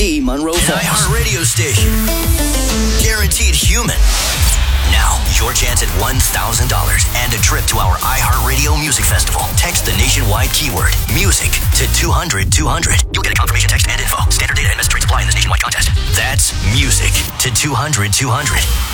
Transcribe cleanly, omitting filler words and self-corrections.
KFD Monroe Falls. An iHeartRadio station. Guaranteed human. Now, your chance at $1,000 and a trip to our iHeartRadio Music Festival. Text the nationwide keyword, music, to 200-200. You'll get a confirmation text and info. Standard data and message rates apply in this nationwide contest. That's music to 200-200.